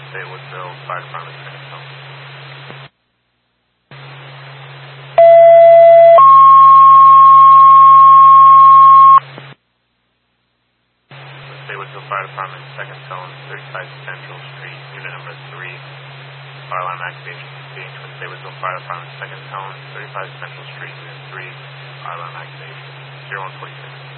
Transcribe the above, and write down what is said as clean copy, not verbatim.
State Woodville Fire Department, second tone. State Woodville Fire Department, second tone, 35 Central Street, unit number 3. Fire alarm activation proceeding to State Woodville Fire Department, second tone, 35 Central Street, unit 3. Fire alarm activation, 0146.